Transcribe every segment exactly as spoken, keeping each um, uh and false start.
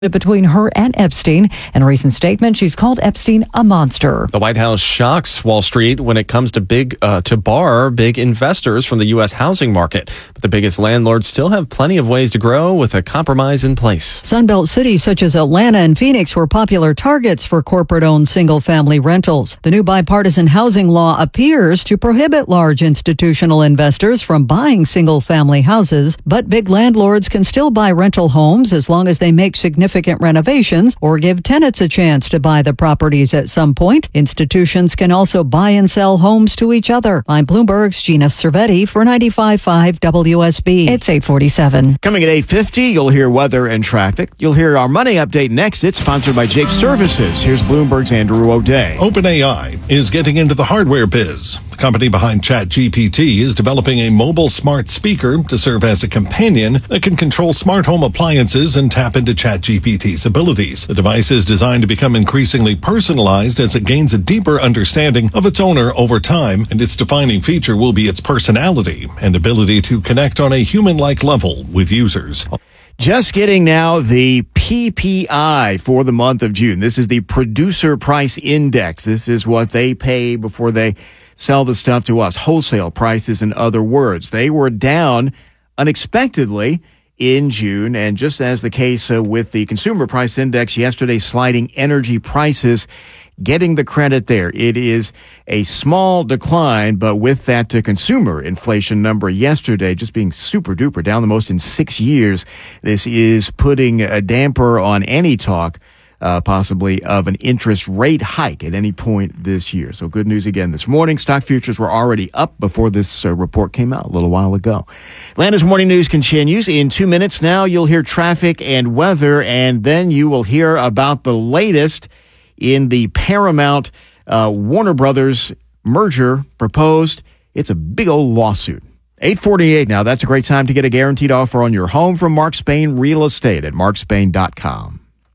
between her and Epstein. In a recent statement, she's called Epstein a monster. The White House shocks Wall Street when it comes to big uh, to bar big investors from the U S housing market. But the biggest landlords still have plenty of ways to grow with a compromise in place. Sunbelt cities such as Atlanta and Phoenix were popular targets for corporate-owned single-family rentals. The new bipartisan housing law appears to prohibit large institutional investors from buying single-family houses, but big landlords can still buy rental homes as long as they make significant Significant renovations or give tenants a chance to buy the properties at some point. Institutions can also buy and sell homes to each other. I'm Bloomberg's Gina Cervetti for ninety-five point five W S B. It's eight forty-seven. Coming at eight fifty, you'll hear weather and traffic. You'll hear our money update next. It's sponsored by Jake Services. Here's Bloomberg's Andrew O'Day. OpenAI is getting into the hardware biz. The company behind ChatGPT is developing a mobile smart speaker to serve as a companion that can control smart home appliances and tap into ChatGPT. G P T's abilities. The device is designed to become increasingly personalized as it gains a deeper understanding of its owner over time, and its defining feature will be its personality and ability to connect on a human-like level with users. Just getting now the P P I for the month of June. This is the Producer Price Index. This is what they pay before they sell the stuff to us. Wholesale prices, in other words. They were down unexpectedly in June, and just as the case uh, with the Consumer Price Index yesterday, sliding energy prices getting the credit there. It is a small decline, but with that uh, consumer inflation number yesterday just being super duper down the most in six years, this is putting a damper on any talk Uh, possibly of an interest rate hike at any point this year. So good news again this morning. Stock futures were already up before this uh, report came out a little while ago. Atlanta's Morning News continues. In two minutes now, you'll hear traffic and weather, and then you will hear about the latest in the Paramount uh, Warner Brothers merger proposed. It's a big old lawsuit. eight forty-eight now. That's a great time to get a guaranteed offer on your home from Mark Spain Real Estate at mark spain dot com.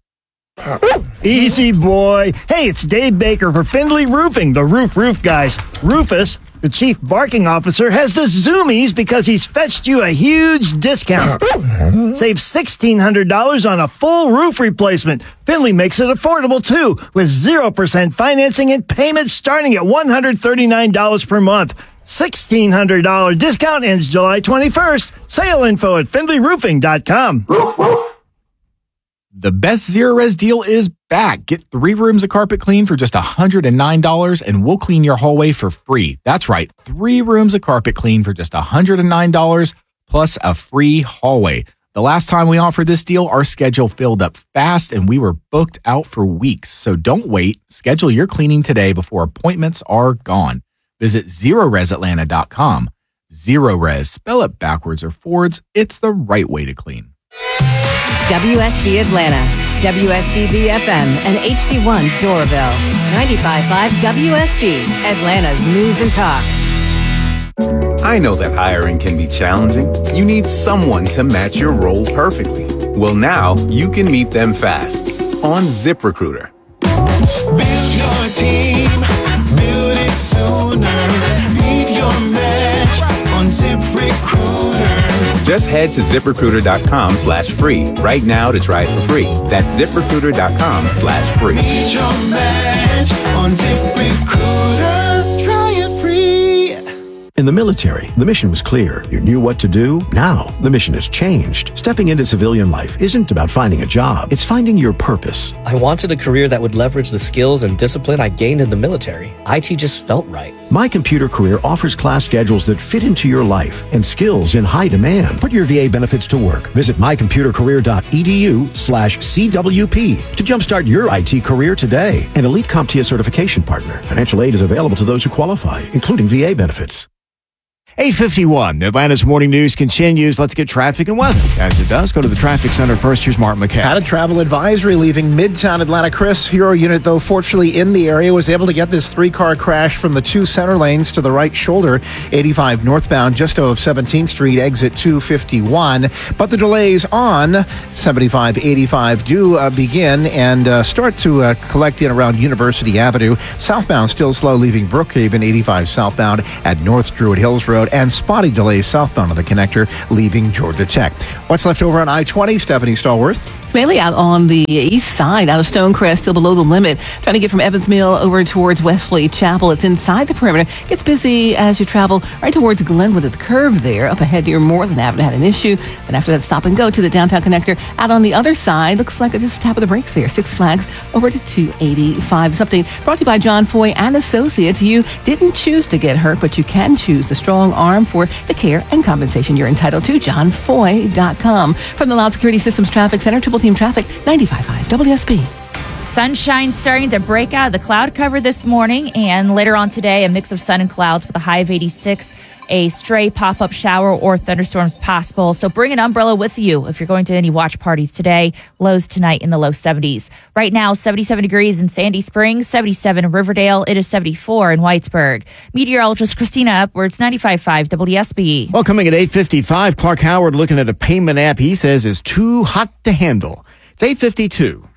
Easy, boy. Hey, it's Dave Baker for Findlay Roofing, the roof roof guys. Rufus, the chief barking officer, has the zoomies because he's fetched you a huge discount. Save sixteen hundred dollars on a full roof replacement. Findlay makes it affordable, too, with zero percent financing and payments starting at one hundred thirty-nine dollars per month. sixteen hundred dollars discount ends July twenty-first. Sale info at findlay roofing dot com. Roof, roof. The best Zero Res deal is back. Get three rooms of carpet clean for just one hundred nine dollars, and we'll clean your hallway for free. That's right, three rooms of carpet clean for just one hundred nine dollars plus a free hallway. The last time we offered this deal, our schedule filled up fast, and we were booked out for weeks. So don't wait. Schedule your cleaning today before appointments are gone. Visit zero res atlanta dot com. Zero Res, spell it backwards or forwards. It's the right way to clean. W S B Atlanta, W S B B F M, and H D one Doraville. ninety-five point five W S B, Atlanta's News and Talk. I know that hiring can be challenging. You need someone to match your role perfectly. Well, now you can meet them fast on ZipRecruiter. Build your team, build it sooner. Meet your match on ZipRecruiter. Just head to ZipRecruiter.com slash free right now to try it for free. That's ZipRecruiter.com slash free. Meet your match on ZipRecruiter. Try it free. In the military, the mission was clear. You knew what to do. Now, the mission has changed. Stepping into civilian life isn't about finding a job. It's finding your purpose. I wanted a career that would leverage the skills and discipline I gained in the military. I T just felt right. My Computer Career offers class schedules that fit into your life and skills in high demand. Put your V A benefits to work. Visit my computer career dot e d u slash C W P to jumpstart your I T career today. An elite CompTIA certification partner. Financial aid is available to those who qualify, including V A benefits. eight fifty-one. Atlanta's Morning News continues. Let's get traffic and weather. As it does, go to the traffic center first. Here's Mark McKay. Had a travel advisory leaving Midtown Atlanta. Chris, Hero unit, though, fortunately in the area, was able to get this three-car crash from the two center lanes to the right shoulder, eighty-five northbound, just off seventeenth Street, exit two fifty-one. But the delays on seventy-five eighty-five do uh, begin and uh, start to uh, collect in around University Avenue. Southbound still slow, leaving Brookhaven, eighty-five southbound at North Druid Hills Road, and spotty delays southbound on the connector leaving Georgia Tech. What's left over on I twenty? Stephanie Stallworth. mainly out on the east side, out of Stonecrest, still below the limit. Trying to get from Evans Mill over towards Wesley Chapel. It's inside the perimeter. Gets busy as you travel right towards Glenwood at the curve there. Up ahead near Moreland Avenue had an issue. Then after that, stop and go to the downtown connector. Out on the other side, looks like it just tap of the brakes there. Six Flags over to two eighty-five. This update brought to you by John Foy and Associates. You didn't choose to get hurt, but you can choose the strong arm for the care and compensation you're entitled to. john foy dot com. From the Loud Security Systems Traffic Center, Triple Team Traffic, ninety-five point five W S B. Sunshine starting to break out of the cloud cover this morning, and later on today, a mix of sun and clouds with a high of eighty-six. A stray pop-up shower or thunderstorms possible. So bring an umbrella with you if you're going to any watch parties today. Lows tonight in the low seventies. Right now, seventy-seven degrees in Sandy Springs, seventy-seven in Riverdale. It is seventy-four in Whitesburg. Meteorologist Christina Upwards, ninety-five point five W S B. Well, coming at eight fifty-five, Clark Howard looking at a payment app he says is too hot to handle. It's eight fifty-two.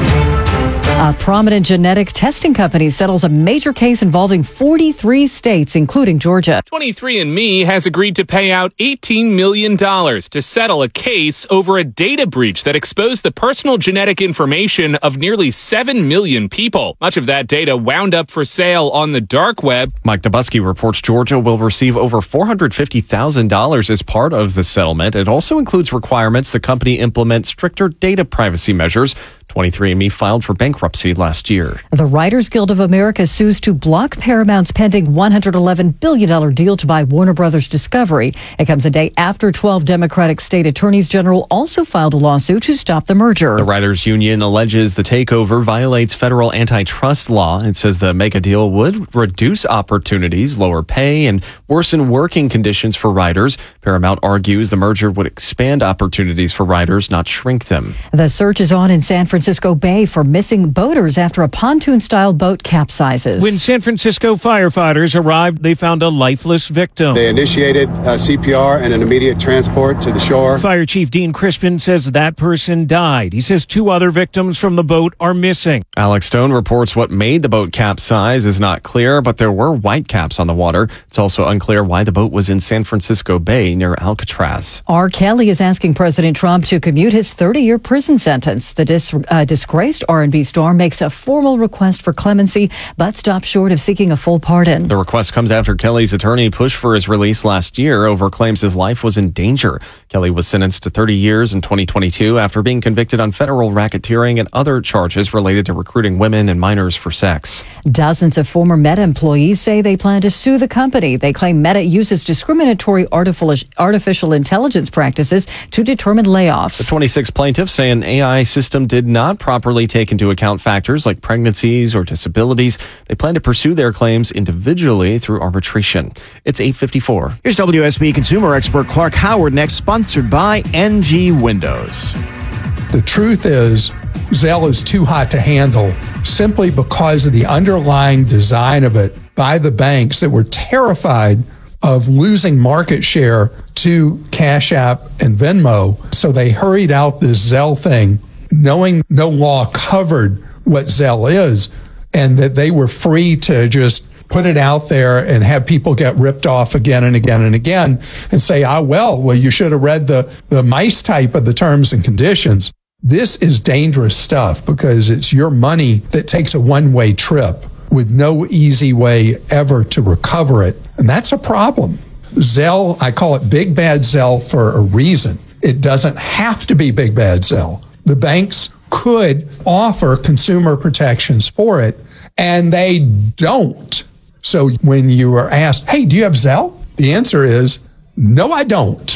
A prominent genetic testing company settles a major case involving forty-three states, including Georgia. twenty-three and me has agreed to pay out eighteen million dollars to settle a case over a data breach that exposed the personal genetic information of nearly seven million people. Much of that data wound up for sale on the dark web. Mike Dubusky reports Georgia will receive over four hundred fifty thousand dollars as part of the settlement. It also includes requirements the company implement stricter data privacy measures. twenty-three and me filed for bankruptcy last year. The Writers Guild of America sues to block Paramount's pending one hundred eleven billion dollars deal to buy Warner Brothers Discovery. It comes a day after twelve Democratic state attorneys general also filed a lawsuit to stop the merger. The Writers Union alleges the takeover violates federal antitrust law. It says the mega deal would reduce opportunities, lower pay, and worsen working conditions for writers. Paramount argues the merger would expand opportunities for writers, not shrink them. The search is on in San Francisco Bay for missing boaters after a pontoon-style boat capsizes. When San Francisco firefighters arrived, they found a lifeless victim. They initiated uh, C P R and an immediate transport to the shore. Fire Chief Dean Crispin says that person died. He says two other victims from the boat are missing. Alex Stone reports what made the boat capsize is not clear, but there were white caps on the water. It's also unclear why the boat was in San Francisco Bay near Alcatraz. R. Kelly is asking President Trump to commute his thirty-year prison sentence. The dis- uh, disgraced R and B star makes a formal request for clemency, but stops short of seeking a full pardon. The request comes after Kelly's attorney pushed for his release last year over claims his life was in danger. Kelly was sentenced to thirty years in twenty twenty-two after being convicted on federal racketeering and other charges related to recruiting women and minors for sex. Dozens of former Meta employees say they plan to sue the company. They claim Meta uses discriminatory artificial intelligence practices to determine layoffs. The twenty-six plaintiffs say an A I system did not properly take into account factors like pregnancies or disabilities. They plan to pursue their claims individually through arbitration. It's eight fifty-four. Here's W S B consumer expert Clark Howard next, sponsored by N G Windows. The truth is, Zelle is too hot to handle simply because of the underlying design of it by the banks that were terrified of losing market share to Cash App and Venmo. So they hurried out this Zelle thing, knowing no law covered what Zelle is, and that they were free to just put it out there and have people get ripped off again and again and again and say, ah, well, well, you should have read the, the mice type of the terms and conditions. This is dangerous stuff because it's your money that takes a one-way trip with no easy way ever to recover it. And that's a problem. Zelle, I call it Big Bad Zelle for a reason. It doesn't have to be Big Bad Zelle. The banks could offer consumer protections for it, and they don't. So when you are asked, hey, do you have Zelle? The answer is, no, I don't.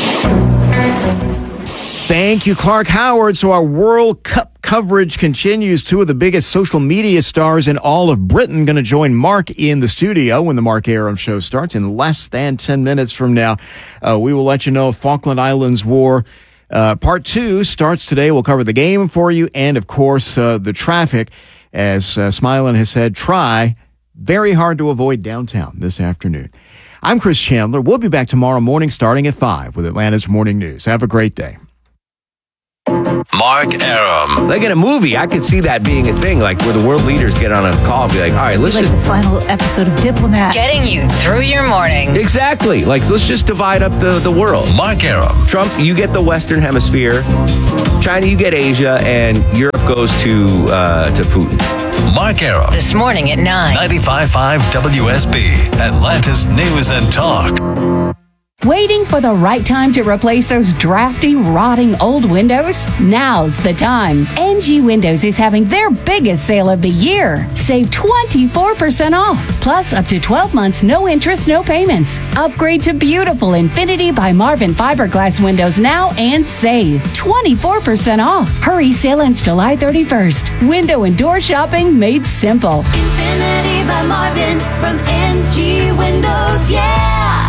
Thank you, Clark Howard. So our World Cup coverage continues. Two of the biggest social media stars in all of Britain going to join Mark in the studio when the Mark Arum Show starts in less than ten minutes from now. Uh, we will let you know if Falkland Islands War uh, Part two starts today. We'll cover the game for you and, of course, uh, the traffic. As uh, Smilin has said, try very hard to avoid downtown this afternoon. I'm Chris Chandler. We'll be back tomorrow morning starting at five with Atlanta's Morning News. Have a great day. Mark Arum. Like in a movie, I could see that being a thing, like where the world leaders get on a call and be like, all right, let's like just... the final episode of Diplomat. Getting you through your morning. Exactly. Like, let's just divide up the, the world. Mark Arum. Trump, you get the Western Hemisphere. China, you get Asia, and Europe goes to uh, to Putin. Mark Arum. This morning at nine. ninety-five point five W S B, Atlanta's News and Talk. Waiting for the right time to replace those drafty, rotting old windows? Now's the time. N G Windows is having their biggest sale of the year. Save twenty-four percent off. Plus up to twelve months, no interest, no payments. Upgrade to beautiful Infinity by Marvin fiberglass windows now and save twenty-four percent off. Hurry, sale ends July thirty-first. Window and door shopping made simple. Infinity by Marvin from N G Windows, yeah!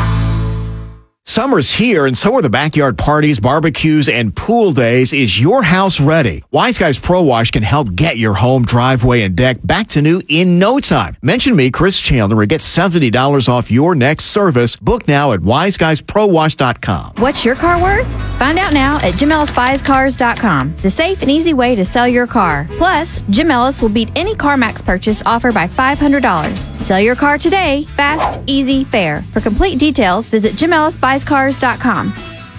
Summer's here, and so are the backyard parties, barbecues, and pool days. Is your house ready? Wise Guys Pro Wash can help get your home, driveway, and deck back to new in no time. Mention me, Chris Chandler, and get seventy dollars off your next service. Book now at wise guys pro wash dot com. What's your car worth? Find out now at Jim Ellis Buys Cars dot com, the safe and easy way to sell your car. Plus, Jim Ellis will beat any CarMax purchase offer by five hundred dollars. Sell your car today, fast, easy, fair. For complete details, visit Jim Ellis Buys Cars dot com.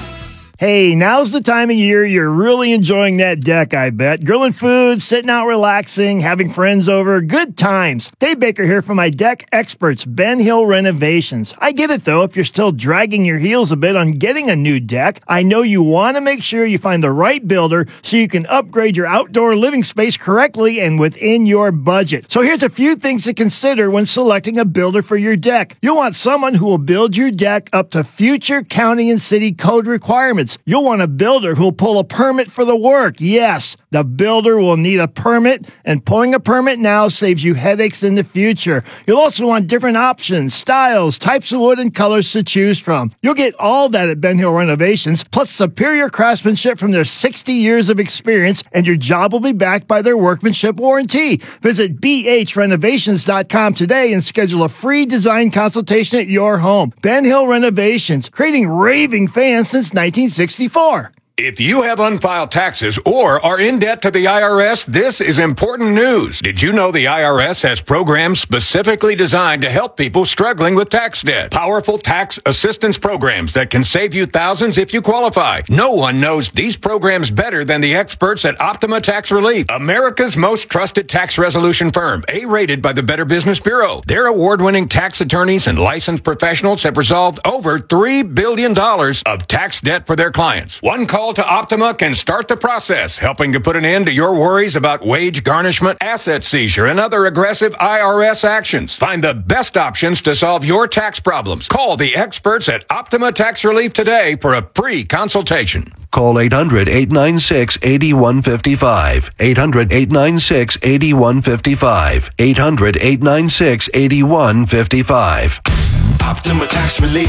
Hey, now's the time of year you're really enjoying that deck, I bet. Grilling food, sitting out relaxing, having friends over, good times. Dave Baker here for my deck experts, Ben Hill Renovations. I get it, though, if you're still dragging your heels a bit on getting a new deck. I know you want to make sure you find the right builder so you can upgrade your outdoor living space correctly and within your budget. So here's a few things to consider when selecting a builder for your deck. You'll want someone who will build your deck up to future county and city code requirements. You'll want a builder who'll pull a permit for the work. Yes, the builder will need a permit, and pulling a permit now saves you headaches in the future. You'll also want different options, styles, types of wood, and colors to choose from. You'll get all that at Ben Hill Renovations, plus superior craftsmanship from their sixty years of experience, and your job will be backed by their workmanship warranty. Visit b h renovations dot com today and schedule a free design consultation at your home. Ben Hill Renovations, creating raving fans since nineteen sixty-four. If you have unfiled taxes or are in debt to the I R S, this is important news. Did you know the I R S has programs specifically designed to help people struggling with tax debt? Powerful tax assistance programs that can save you thousands if you qualify. No one knows these programs better than the experts at Optima Tax Relief, America's most trusted tax resolution firm, A-rated by the Better Business Bureau. Their award-winning tax attorneys and licensed professionals have resolved over three billion dollars of tax debt for their clients. One call to Optima can start the process, helping to put an end to your worries about wage garnishment, asset seizure, and other aggressive I R S actions. Find the best options to solve your tax problems. Call the experts at Optima Tax Relief today for a free consultation. Call eight hundred, eight nine six, eight one five five. eight hundred, eight nine six, eight one five five. eight hundred, eight nine six, eight one five five. Optima Tax Relief.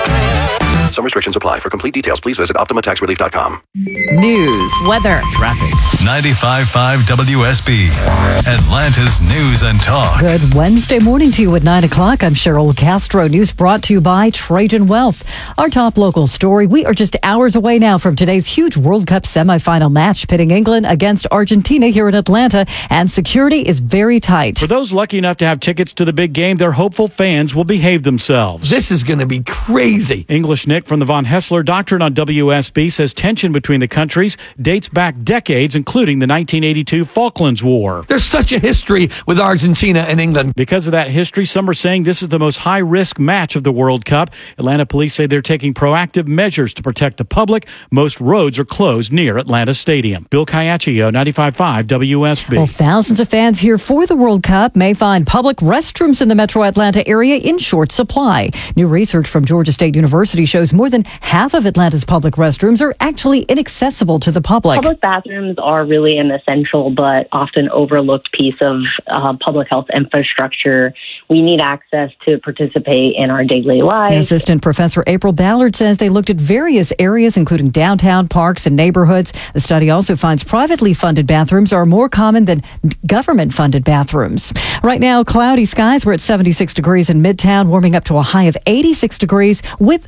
Some restrictions apply. For complete details, please visit optima tax relief dot com. News, weather, Traffic. ninety-five point five W S B, Atlanta's News and Talk. Good Wednesday morning to you at nine o'clock. I'm Cheryl Castro. News brought to you by Trajan Wealth. Our top local story. We are just hours away now from today's huge World Cup semifinal match pitting England against Argentina here in Atlanta, and security is very tight. For those lucky enough to have tickets to the big game, their hopeful fans will behave themselves. This is going to be crazy. English Nick from the Von Hessler Doctrine on W S B says tension between the countries dates back decades, including the nineteen eighty-two Falklands War. There's such a history with Argentina and England. Because of that history, some are saying this is the most high-risk match of the World Cup. Atlanta police say they're taking proactive measures to protect the public. Most roads are closed near Atlanta Stadium. Bill Caiaccio, ninety-five point five W S B. Well, thousands of fans here for the World Cup may find public restrooms in the metro Atlanta area in short supply. New research from Georgia State University shows more than half of Atlanta's public restrooms are actually inaccessible to the public. Public bathrooms are really an essential but often overlooked piece of uh, public health infrastructure. We need access to participate in our daily lives. Assistant Professor April Ballard says they looked at various areas, including downtown, parks, and neighborhoods. The study also finds privately funded bathrooms are more common than government-funded bathrooms. Right now, cloudy skies. We're at seventy-six degrees in Midtown, warming up to a high of eighty-six degrees with a few thunder.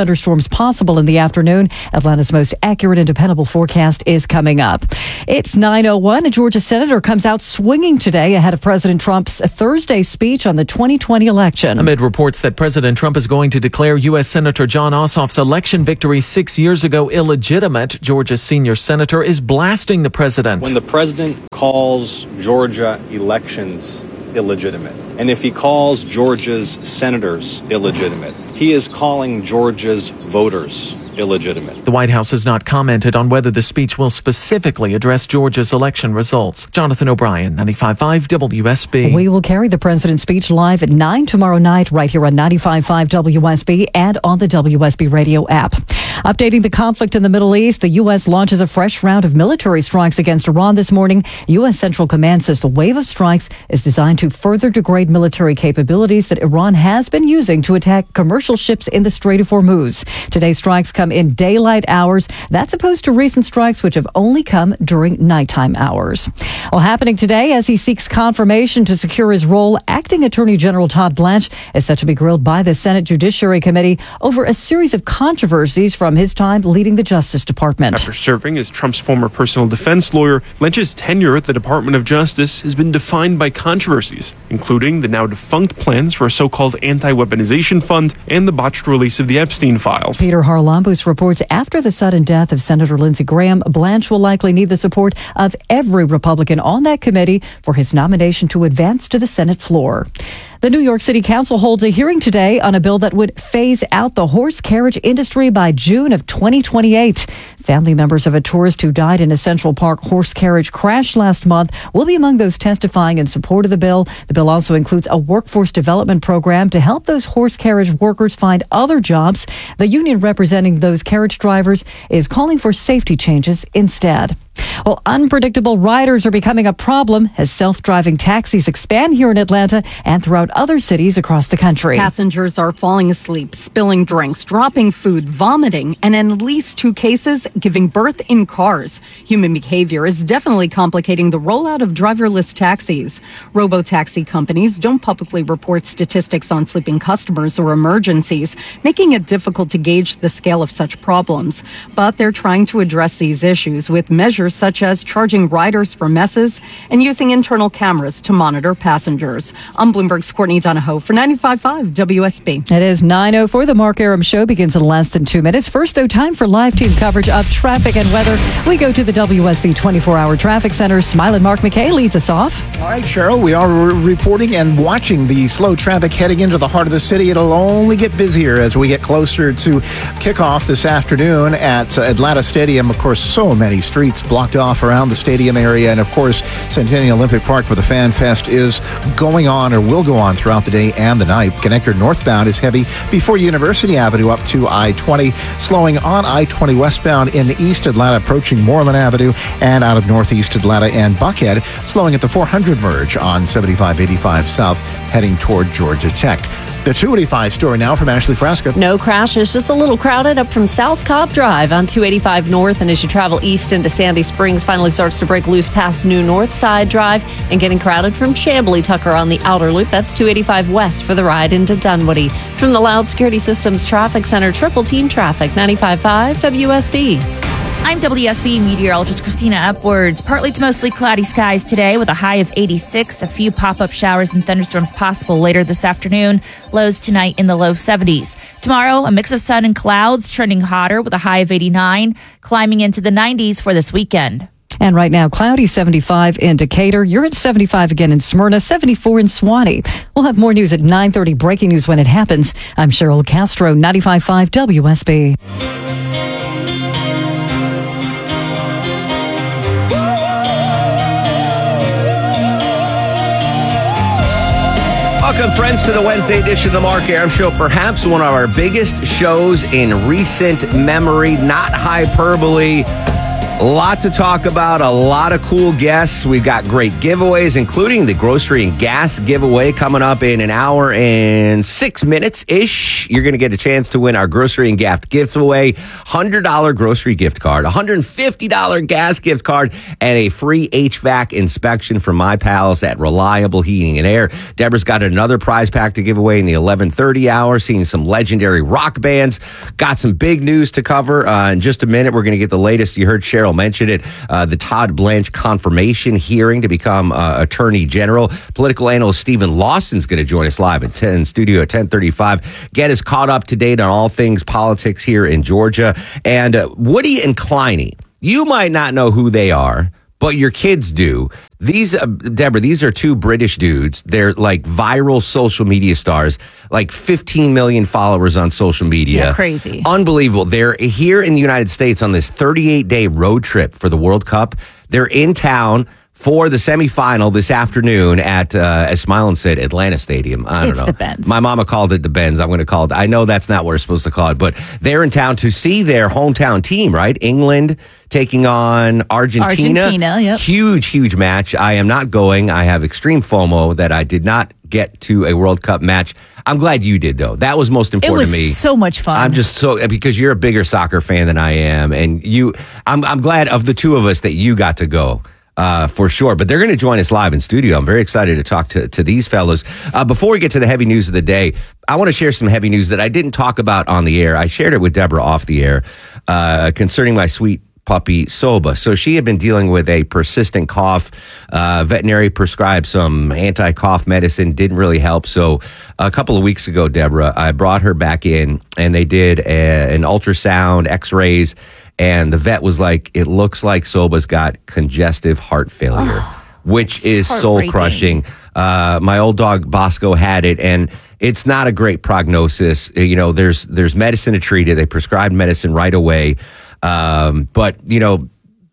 thunderstorms possible in the afternoon. Atlanta's most accurate and dependable forecast is coming up. It's nine oh one. A Georgia senator comes out swinging today ahead of President Trump's Thursday speech on the twenty twenty election. Amid reports that President Trump is going to declare U S. Senator Jon Ossoff's election victory six years ago illegitimate, Georgia's senior senator is blasting the president. When the president calls Georgia elections illegitimate, and if he calls Georgia's senators illegitimate, he is calling Georgia's voters illegitimate. The White House has not commented on whether the speech will specifically address Georgia's election results. Jonathan O'Brien, ninety-five point five W S B. We will carry the president's speech live at nine tomorrow night right here on ninety-five point five W S B and on the W S B radio app. Updating the conflict in the Middle East, the U S launches a fresh round of military strikes against Iran this morning. U S. Central Command says the wave of strikes is designed to further degrade military capabilities that Iran has been using to attack commercial ships in the Strait of Hormuz. Today's strikes come in daylight hours. That's opposed to recent strikes, which have only come during nighttime hours. Well, happening today as he seeks confirmation to secure his role, Acting Attorney General Todd Blanche is set to be grilled by the Senate Judiciary Committee over a series of controversies from his time leading the Justice Department. After serving as Trump's former personal defense lawyer, Blanche's tenure at the Department of Justice has been defined by controversies, including the now defunct plans for a so-called anti-weaponization fund and the botched release of the Epstein files. Peter Harlambous reports after the sudden death of Senator Lindsey Graham, Blanche will likely need the support of every Republican on that committee for his nomination to advance to the Senate floor. The New York City Council holds a hearing today on a bill that would phase out the horse carriage industry by June of twenty twenty-eight. Family members of a tourist who died in a Central Park horse carriage crash last month will be among those testifying in support of the bill. The bill also includes a workforce development program to help those horse carriage workers find other jobs. The union representing those carriage drivers is calling for safety changes instead. Well, unpredictable riders are becoming a problem as self-driving taxis expand here in Atlanta and throughout other cities across the country. Passengers are falling asleep, spilling drinks, dropping food, vomiting, and in at least two cases, giving birth in cars. Human behavior is definitely complicating the rollout of driverless taxis. Robo-taxi companies don't publicly report statistics on sleeping customers or emergencies, making it difficult to gauge the scale of such problems. But they're trying to address these issues with measures such as charging riders for messes and using internal cameras to monitor passengers. I'm Bloomberg's Courtney Donahoe for ninety-five point five W S B. It is nine oh four. The Mark Aram Show begins in less than two minutes. First, though, time for live team coverage of traffic and weather. We go to the W S B twenty-four hour traffic center. Smiling Mark McKay leads us off. All right, Cheryl, we are re- reporting and watching the slow traffic heading into the heart of the city. It'll only get busier as we get closer to kickoff this afternoon at uh, Atlanta Stadium. Of course, so many streets blocked off around the stadium area, and of course Centennial Olympic Park where the Fan Fest is going on or will go on throughout the day and the night. Connector northbound is heavy before University Avenue up to I twenty, slowing on I twenty westbound in East Atlanta approaching Moreland Avenue and out of Northeast Atlanta and Buckhead, slowing at the four hundred merge on seventy-five eighty-five south heading toward Georgia Tech. The two eighty-five story now from Ashley Frasca. No crashes, just a little crowded up from South Cobb Drive on two eighty-five north, and as you travel east into Sandy Springs, finally starts to break loose past New North Side Drive and getting crowded from Chamblee Tucker on the outer loop. That's two eighty-five west for the ride into Dunwoody. From the Loud Security Systems Traffic Center, Triple Team Traffic, ninety-five point five W S B. I'm W S B meteorologist Christina Upwards. Partly to mostly cloudy skies today with a high of eighty-six. A few pop-up showers and thunderstorms possible later this afternoon. Lows tonight in the low seventies. Tomorrow, a mix of sun and clouds, trending hotter with a high of eighty-nine, climbing into the nineties for this weekend. And right now, cloudy seventy-five in Decatur. You're at seventy-five again in Smyrna, seventy-four in Swanee. We'll have more news at nine thirty, breaking news when it happens. I'm Cheryl Castro, ninety-five point five W S B. Welcome, friends, to the Wednesday edition of the Mark Aram Show, perhaps one of our biggest shows in recent memory, not hyperbole. A lot to talk about, a lot of cool guests. We've got great giveaways, including the grocery and gas giveaway coming up in an hour and six minutes-ish. You're going to get a chance to win our grocery and gas giveaway, one hundred dollars grocery gift card, one hundred fifty dollars gas gift card, and a free H V A C inspection from my pals at Reliable Heating and Air. Deborah's got another prize pack to give away in the eleven thirty hour, seeing some legendary rock bands. Got some big news to cover. Uh, in just a minute, we're going to get the latest. You heard Cheryl mention it, uh, the Todd Blanche confirmation hearing to become uh, Attorney General. Political analyst Stephen Lawson's going to join us live at ten studio at ten thirty-five. Get us caught up to date on all things politics here in Georgia. And uh, Woody and Kleiny, you might not know who they are, but your kids do. These, uh, Deborah, these are two British dudes. They're like viral social media stars, like fifteen million followers on social media. Yeah, crazy. Unbelievable. They're here in the United States on this thirty-eight day road trip for the World Cup. They're in town for the semifinal this afternoon at, uh, as Smilin said, Atlanta Stadium. I don't It's know. the Benz. My mama called it the Benz. I'm going to call it. I know that's not what we're supposed to call it, but they're in town to see their hometown team, right? England taking on Argentina. Argentina, yep. Huge, huge match. I am not going. I have extreme FOMO that I did not get to a World Cup match. I'm glad you did, though. That was most It important was to me. so much fun. I'm just so, because you're a bigger soccer fan than I am. And you, I'm, I'm glad of the two of us that you got to go. Uh, for sure. But they're going to join us live in studio. I'm very excited to talk to, to these fellows. Uh, before we get to the heavy news of the day, I want to share some heavy news that I didn't talk about on the air. I shared it with Deborah off the air uh, concerning my sweet puppy Soba. So she had been dealing with a persistent cough. Uh, veterinary prescribed some anti-cough medicine, didn't really help. So a couple of weeks ago, Deborah, I brought her back in and they did a, an ultrasound, x-rays, and the vet was like, it looks like Soba's got congestive heart failure, oh, which is soul crushing. Uh, my old dog Bosco had it, and it's not a great prognosis. You know, there's there's medicine to treat it. They prescribed medicine right away. Um, but, you know,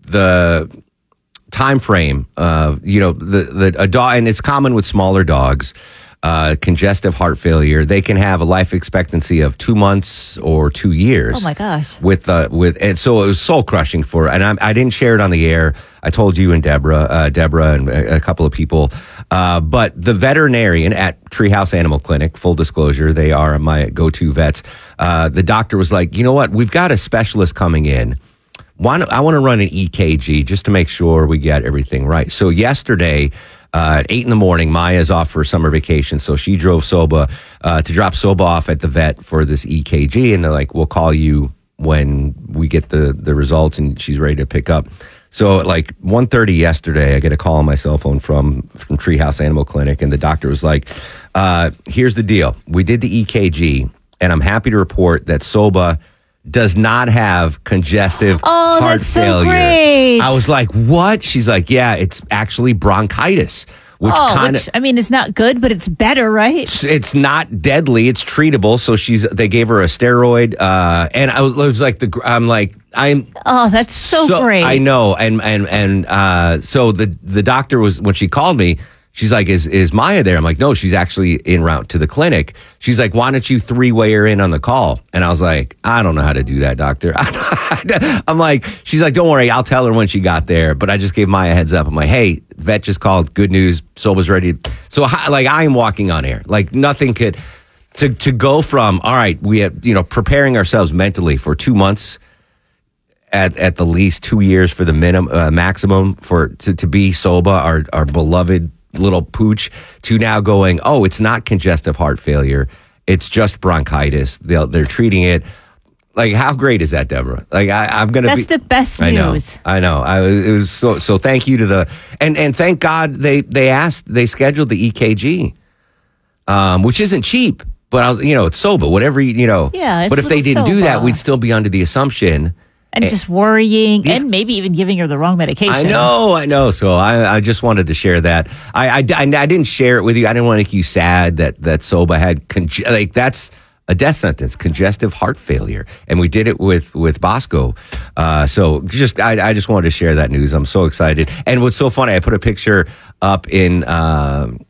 the time frame, uh, you know, the, the a dog, and it's common with smaller dogs. Uh, congestive heart failure, they can have a life expectancy of two months or two years. Oh my gosh! With uh, with and so it was soul crushing for her. And I, I didn't share it on the air. I told you and Deborah, uh, Deborah and a, a couple of people. Uh, but the veterinarian at Treehouse Animal Clinic, full disclosure, they are my go-to vets. Uh, the doctor was like, you know what? We've got a specialist coming in. Why don't, I want to run an E K G just to make sure we get everything right. So yesterday. Uh, at eight in the morning, Maya's off for summer vacation, so she drove Soba uh, to drop Soba off at the vet for this E K G, and they're like, we'll call you when we get the, the results and she's ready to pick up. So at like one thirty yesterday, I get a call on my cell phone from, from Treehouse Animal Clinic, and the doctor was like, uh, here's the deal. We did the E K G, and I'm happy to report that Soba does not have congestive oh, heart that's so failure. Great. I was like, what? She's like, yeah, it's actually bronchitis, which oh, kind of, I mean, it's not good, but it's better, right? It's not deadly. It's treatable. So she's, they gave her a steroid. Uh, and I was, it was like, the, I'm like, I'm, oh, that's so, so great. I know. And, and, and, uh, so the, the doctor was, when she called me, she's like, is, is Maya there? I'm like, no, she's actually en route to the clinic. She's like, why don't you three-way her in on the call? And I was like, I don't know how to do that, doctor. I'm like, she's like, don't worry, I'll tell her when she got there. But I just gave Maya a heads up. I'm like, hey, vet just called. Good news. Soba's ready. So like, I am walking on air. Like nothing could, to, to go from, all right, we have, you know, preparing ourselves mentally for two months at, at the least, two years for the minimum, uh, maximum for, to, to be Soba, our, our beloved little pooch, to now going, oh, it's not congestive heart failure, it's just bronchitis. They'll, they're treating it. Like, how great is that, Deborah? Like, I, I'm gonna. That's be, the best I know, news. I know. I it was so so. Thank you to the and and thank God they they asked they scheduled the E K G, um, which isn't cheap, but I was you know it's Soba, whatever you, you know. Yeah. It's but if they didn't Soba. do that, we'd still be under the assumption. And and just worrying, yeah. and maybe even giving her the wrong medication. I know, I know. So I, I just wanted to share that. I, I, I, I didn't share it with you. I didn't want to make you sad that that Soba had conge- like that's a death sentence, congestive heart failure, and we did it with with Bosco. Uh, so just I, I just wanted to share that news. I'm so excited. And what's so funny, I put a picture up in. Uh,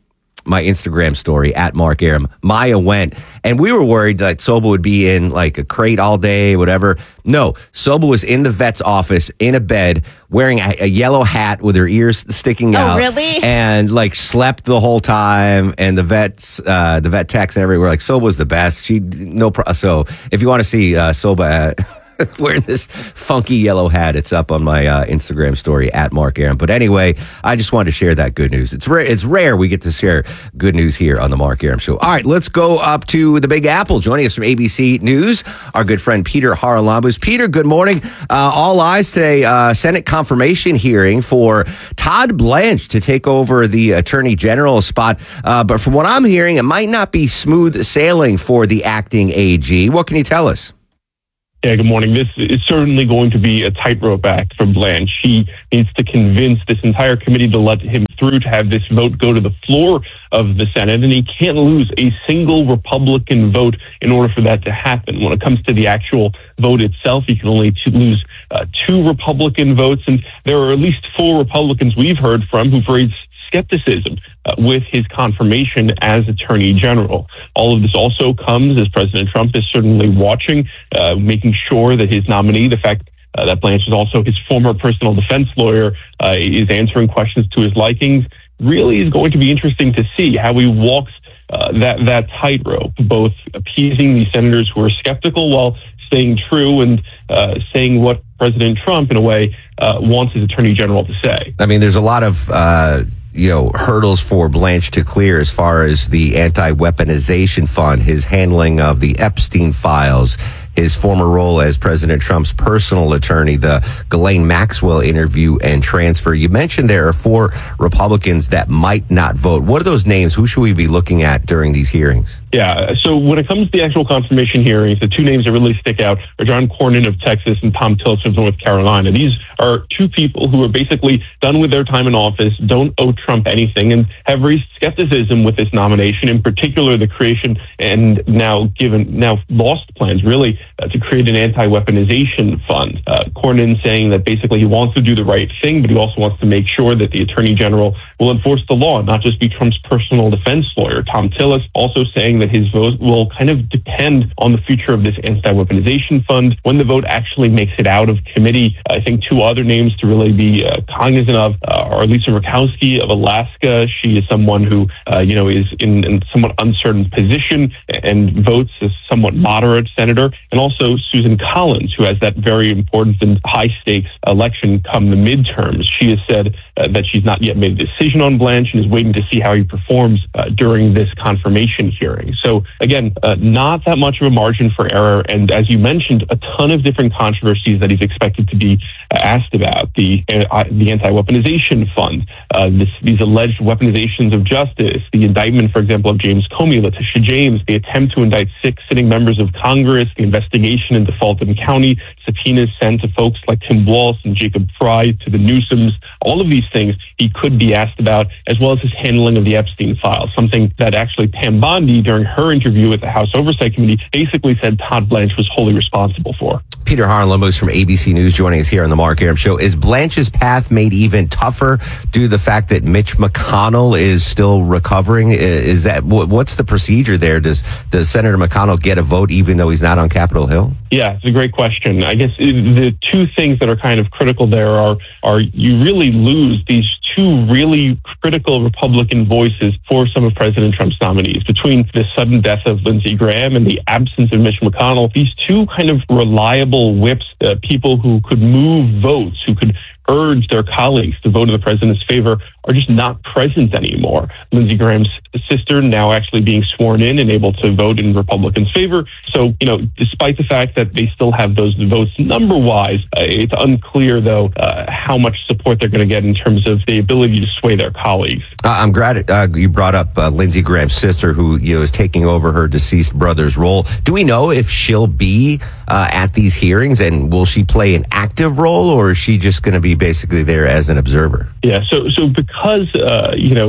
my Instagram story at Mark Arum. Maya went, and we were worried that Sobel would be in like a crate all day, whatever. No, Sobel was in the vet's office in a bed wearing a, a yellow hat with her ears sticking Oh, out. really? And like slept the whole time. And the vets, uh, the vet techs and everywhere, like Sobel was the best. She no pro- so if you want to see uh, Sobel uh, wearing this funky yellow hat, it's up on my uh, Instagram story at Mark Arum. But anyway, I just wanted to share that good news. It's rare. It's rare we get to share good news here on the Mark Arum Show. All right, let's go up to the Big Apple. Joining us from A B C News, our good friend Peter Haralambous. Peter, good morning. Uh, all eyes today. Uh, Senate confirmation hearing for Todd Blanche to take over the Attorney General spot. Uh, but from what I'm hearing, it might not be smooth sailing for the acting A G. What can you tell us? Yeah, good morning. This is certainly going to be a tightrope act for Blanche. She needs to convince this entire committee to let him through to have this vote go to the floor of the Senate, and he can't lose a single Republican vote in order for that to happen. When it comes to the actual vote itself, he can only to lose uh, two Republican votes, and there are at least four Republicans we've heard from who've raised skepticism uh, with his confirmation as Attorney General. All of this also comes as President Trump is certainly watching, uh, making sure that his nominee, the fact uh, that Blanche is also his former personal defense lawyer, uh, is answering questions to his likings, really is going to be interesting to see how he walks uh, that, that tightrope, both appeasing the senators who are skeptical while staying true and uh, saying what President Trump, in a way, uh, wants his Attorney General to say. I mean, there's a lot of uh, you know hurdles for Blanche to clear as far as the anti-weaponization fund, his handling of the Epstein files, his former role as President Trump's personal attorney, the Ghislaine Maxwell interview and transfer. You mentioned there are four Republicans that might not vote. What are those names? Who should we be looking at during these hearings? Yeah, so when it comes to the actual confirmation hearings, the two names that really stick out are John Cornyn of Texas and Thom Tillis of North Carolina. These are two people who are basically done with their time in office, don't owe Trump anything, and have raised skepticism with this nomination, in particular the creation and now given, now lost plans, really, uh, to create an anti-weaponization fund. Uh, Cornyn saying that basically he wants to do the right thing, but he also wants to make sure that the Attorney General will enforce the law, not just be Trump's personal defense lawyer. Thom Tillis also saying that his vote will kind of depend on the future of this anti-weaponization fund when the vote actually makes it out of committee. I think two other names to really be uh, cognizant of uh, are Lisa Murkowski of Alaska. She is someone who, uh, you know, is in a somewhat uncertain position and votes as somewhat moderate senator. And also Susan Collins, who has that very important and high-stakes election come the midterms. She has said uh, that she's not yet made a decision on Blanche and is waiting to see how he performs uh, during this confirmation hearing. So again, uh, not that much of a margin for error. And as you mentioned, a ton of different controversies that he's expected to be uh, asked about. The uh, the anti-weaponization fund, uh, this, these alleged weaponizations of justice, the indictment, for example, of James Comey, Letitia James, the attempt to indict six sitting members of Congress, the investigation into Fulton County, subpoenas sent to folks like Tim Walz and Jacob Fry, to the Newsoms. All of these things he could be asked about, as well as his handling of the Epstein files, something that actually Pam Bondi, during her interview with the House Oversight Committee, basically said Todd Blanche was wholly responsible for. Peter Haralambous from A B C News joining us here on the Mark Arum Show. Is Blanche's path made even tougher due to the fact that Mitch McConnell is still recovering? Is that what's the procedure there? Does does Senator McConnell get a vote even though he's not on Capitol Hill? Yeah, it's a great question. I guess the two things that are kind of critical there are are you really lose these two really critical Republican voices for some of President Trump's nominees. Between the sudden death of Lindsey Graham and the absence of Mitch McConnell, these two kind of reliable whips, uh, people who could move votes, who could urge their colleagues to vote in the president's favor, are just not present anymore. Lindsey Graham's sister now actually being sworn in and able to vote in Republicans' favor. So, you know, despite the fact that they still have those votes number-wise, uh, it's unclear, though, uh, how much support they're going to get in terms of the ability to sway their colleagues. Uh, I'm glad uh, you brought up uh, Lindsey Graham's sister, who you know is taking over her deceased brother's role. Do we know if she'll be uh, at these hearings, and will she play an active role, or is she just going to be basically there as an observer? Yeah, so so because, uh, you know,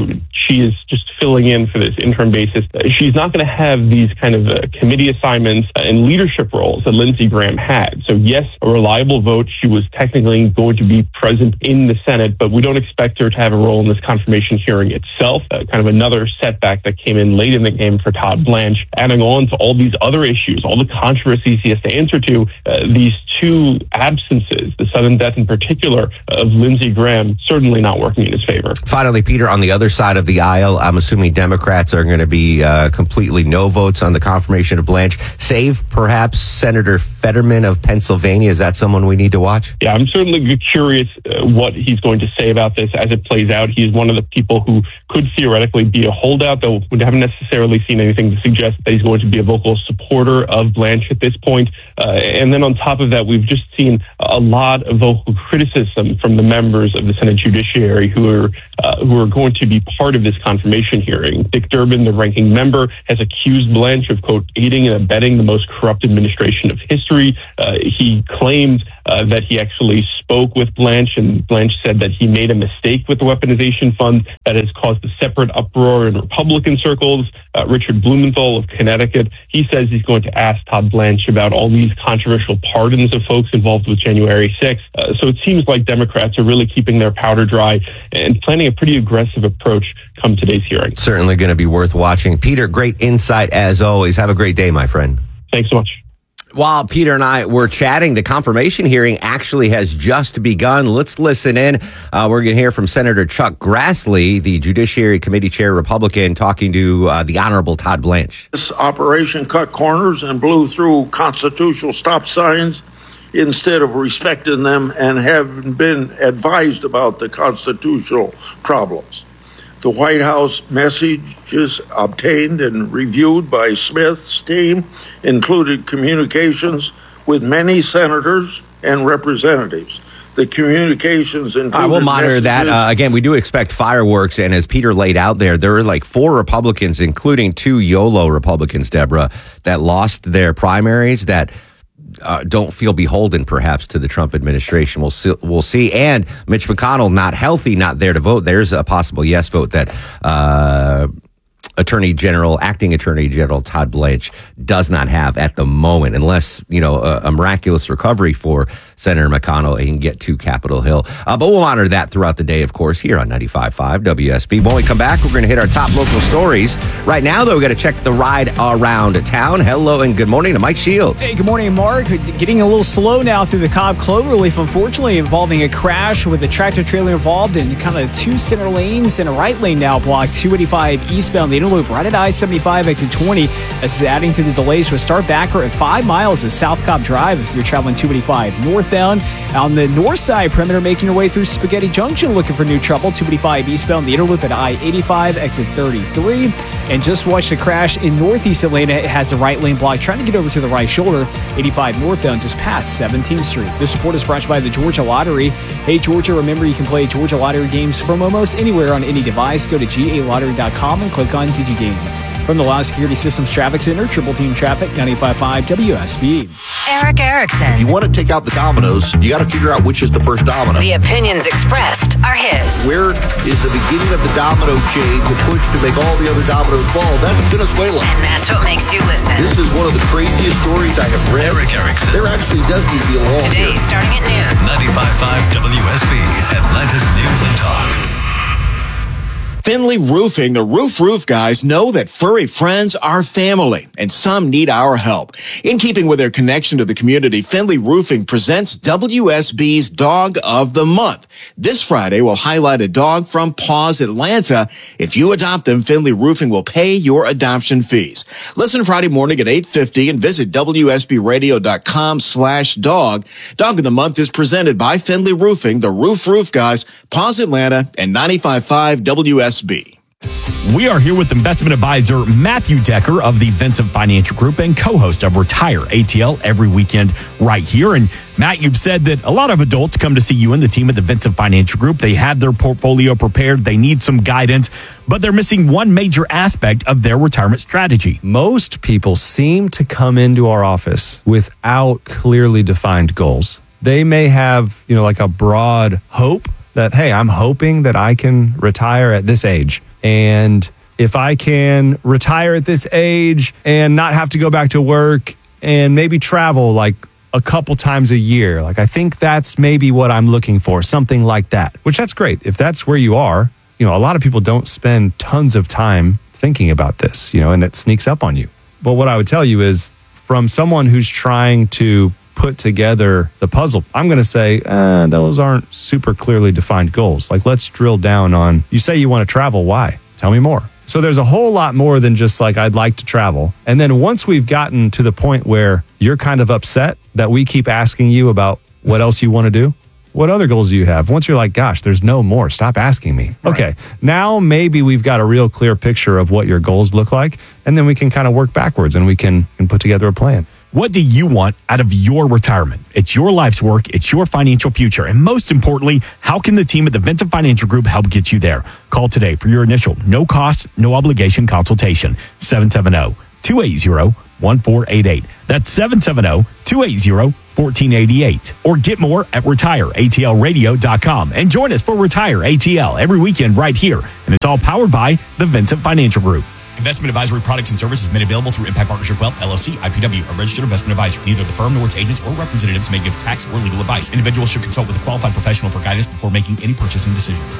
she is just filling in for this interim basis. She's not going to have these kind of uh, committee assignments and leadership roles that Lindsey Graham had. So yes, a reliable vote. She was technically going to be present in the Senate, but we don't expect her to have a role in this confirmation hearing itself. Uh, kind of another setback that came in late in the game for Todd Blanche, adding on to all these other issues, all the controversies he has to answer to. Uh, these two absences, the sudden death in particular of Lindsey Graham, certainly not working in his favor. Finally, Peter, on the other side of the aisle, I'm assuming Democrats are going to be uh, completely no votes on the confirmation of Blanche, save perhaps Senator Fetterman of Pennsylvania. Is that someone we need to watch? Yeah, I'm certainly curious uh, what he's going to say about this as it plays out. He's one of the people who could theoretically be a holdout, though we haven't necessarily seen anything to suggest that he's going to be a vocal supporter of Blanche at this point. Uh, and then on top of that, we've just seen a lot of vocal criticism from the members of the Senate Judiciary who are uh, who are going to be part of this confirmation hearing. Dick Durbin, the ranking member, has accused Blanche of, quote, aiding and abetting the most corrupt administration of history. Uh, he claimed uh, that he actually spoke with Blanche, and Blanche said that he made a mistake with the weaponization fund that has caused a separate uproar in Republican circles. Uh, Richard Blumenthal of Connecticut, he says he's going to ask Todd Blanche about all these controversial pardons of folks involved with January sixth. Uh, so it seems like Democrats are really keeping their powder dry and planning a pretty aggressive approach come today's hearing. Certainly going to be worth watching. Peter, great insight as always. Have a great day, my friend. Thanks so much. While Peter and I were chatting, the confirmation hearing actually has just begun. Let's listen in. Uh, we're going to hear from Senator Chuck Grassley, the Judiciary Committee Chair Republican, talking to uh, the Honorable Todd Blanche. This operation cut corners and blew through constitutional stop signs instead of respecting them and having been advised about the constitutional problems. The White House messages obtained and reviewed by Smith's team included communications with many senators and representatives. The communications included I will monitor messages- that. Uh, again, we do expect fireworks, and as Peter laid out there, there are like four Republicans, including two YOLO Republicans, Deborah, that lost their primaries that Uh, don't feel beholden, perhaps, to the Trump administration. We'll see, we'll see. And Mitch McConnell, not healthy, not there to vote. There's a possible yes vote that uh, Attorney General, Acting Attorney General Todd Blanche does not have at the moment, unless, you know, a, a miraculous recovery for Senator McConnell and can get to Capitol Hill. Uh, but we'll monitor that throughout the day, of course, here on ninety-five point five W S B. When we come back, we're going to hit our top local stories. Right now, though, we got to check the ride around town. Hello and good morning to Mike Shields. Hey, good morning, Mark. Getting a little slow now through the Cobb Cloverleaf, unfortunately, involving a crash with a tractor trailer involved in kind of two center lanes and a right lane now blocked. two eighty-five eastbound, the inner loop right at I seventy-five, exit twenty. This is adding to the delays. So start back at five miles of South Cobb Drive if you're traveling two eighty-five northbound. On the north side, perimeter making your way through Spaghetti Junction looking for new trouble. two eighty-five eastbound, the inner loop at I eighty-five, exit thirty-three. And just watch the crash in northeast Atlanta. It has a right lane block trying to get over to the right shoulder. eighty-five northbound just past seventeenth street. This report is brought to you by the Georgia Lottery. Hey, Georgia, remember you can play Georgia Lottery games from almost anywhere on any device. Go to G A lottery dot com and click on DigiGames. From the Law Security Systems Traffic Center, Triple Team Traffic, ninety-five point five W S B. Eric Erickson. If you want to take out the dominoes, you got to figure out which is the first domino. The opinions expressed are his. Where is the beginning of the domino chain to push to make all the other dominoes fall? That's Venezuela. And that's what makes you listen. This is one of the craziest stories I have read. Eric Erickson. There actually does need to be a law Today, here. starting at noon. ninety-five point five W S B, Atlanta's News and Talk. Finley Roofing, the Roof Roof guys, know that furry friends are family, and some need our help. In keeping with their connection to the community, Finley Roofing presents W S B's Dog of the Month. This Friday, we'll highlight a dog from Paws Atlanta. If you adopt them, Finley Roofing will pay your adoption fees. Listen Friday morning at eight fifty and visit W S B radio dot com slash dog. Dog of the Month is presented by Finley Roofing, the Roof Roof guys, Paws Atlanta, and ninety-five point five W S B. We are here with investment advisor Matthew Decker of the Vincent Financial Group and co-host of Retire A T L every weekend right here. And Matt, you've said that a lot of adults come to see you and the team at the Vincent Financial Group. They have their portfolio prepared. They need some guidance, but they're missing one major aspect of their retirement strategy. Most people seem to come into our office without clearly defined goals. They may have, you know, like a broad hope that, hey, I'm hoping that I can retire at this age. And if I can retire at this age and not have to go back to work and maybe travel like a couple times a year, like I think that's maybe what I'm looking for, something like that, which that's great. If that's where you are, you know, a lot of people don't spend tons of time thinking about this, you know, and it sneaks up on you. But what I would tell you is from someone who's trying to put together the puzzle, I'm going to say, eh, those aren't super clearly defined goals. Like, let's drill down on, you say you want to travel. Why? Tell me more. So there's a whole lot more than just like, I'd like to travel. And then once we've gotten to the point where you're kind of upset that we keep asking you about what else you want to do, what other goals do you have? Once you're like, gosh, there's no more, stop asking me. Right. Okay, now maybe we've got a real clear picture of what your goals look like, and then we can kind of work backwards and we can, can put together a plan. What do you want out of your retirement? It's your life's work. It's your financial future. And most importantly, how can the team at the Vincent Financial Group help get you there? Call today for your initial no cost, no obligation consultation. seven seven zero, two eight zero, one four eight eight. That's seven seven zero, two eight zero, one four eight eight. Or get more at retire A T L radio dot com. And join us for Retire A T L every weekend right here. And it's all powered by the Vincent Financial Group. Investment advisory products and services made available through Impact Partnership Wealth, L L C, I P W, a registered investment advisor. Neither the firm nor its agents or representatives may give tax or legal advice. Individuals should consult with a qualified professional for guidance before making any purchasing decisions.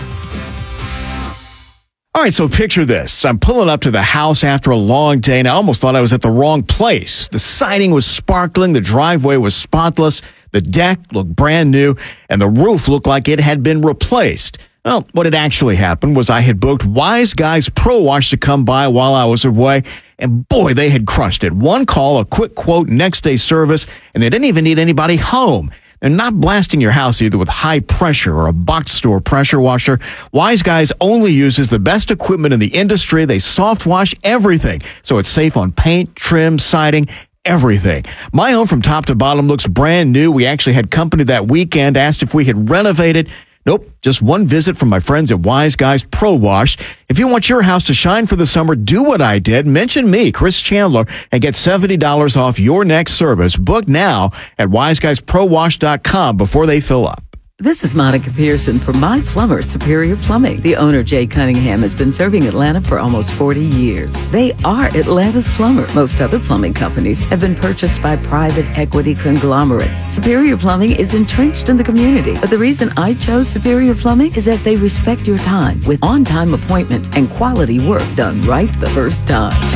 All right, so picture this. I'm pulling up to the house after a long day, and I almost thought I was at the wrong place. The siding was sparkling, the driveway was spotless, the deck looked brand new, and the roof looked like it had been replaced. Well, what had actually happened was I had booked Wise Guys Pro Wash to come by while I was away, and boy, they had crushed it. One call, a quick quote, next day service, and they didn't even need anybody home. They're not blasting your house either with high pressure or a box store pressure washer. Wise Guys only uses the best equipment in the industry. They soft wash everything, so it's safe on paint, trim, siding, everything. My home from top to bottom looks brand new. We actually had company that weekend, asked if we had renovated. Nope, just one visit from my friends at Wise Guys Pro Wash. If you want your house to shine for the summer, do what I did. Mention me, Chris Chandler, and get seventy dollars off your next service. Book now at wise guys pro wash dot com before they fill up. This is Monica Pearson from My Plumber Superior Plumbing. The owner, Jay Cunningham, has been serving Atlanta for almost forty years. They are Atlanta's plumber. Most other plumbing companies have been purchased by private equity conglomerates. Superior Plumbing is entrenched in the community. But the reason I chose Superior Plumbing is that they respect your time with on-time appointments and quality work done right the first time.